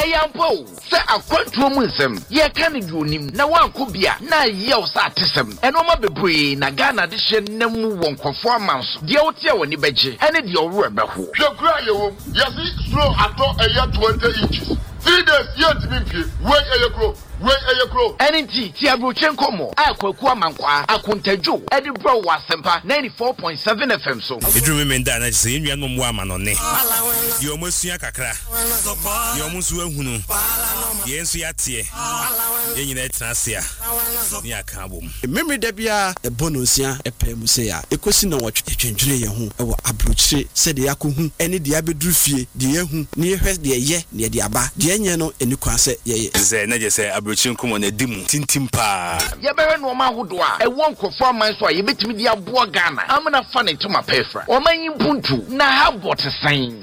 Eyampo se akwantuo mu nsem ye ka ne duonim na wanko bia na yew sa atesem enoma bebree na Ghana de hye namu wonkofo amanso de wote woni beje ene de owro ebeho hwekura yewo yesi slow ato eya 20 inches 3 days yet bimpi we eyekro Enenti ti abrochen komo akwaku amankwa akontadwo edi bro wasempa 94.7 FM so edru me nda na se enua no mo amanone ye omosua kakra ye omusu ahunu ye nsu yatie ye nyina etrasia ni aka bom memre da bia ebonosia epem se ya ekosi na wotwe twendwene ye ho ewo abrochire se de yakohu ene de abedru fie de yehu ne yehwe de ye ne de aba de enye no eni kwa se ye ze na je se abrochire komo na dimu tintim pa ye bewe no ma hodo a ewo nkofo amanso a ye betimi de aboa Ghana amana fa ne toma pefra omanyi buntu na ha bot sen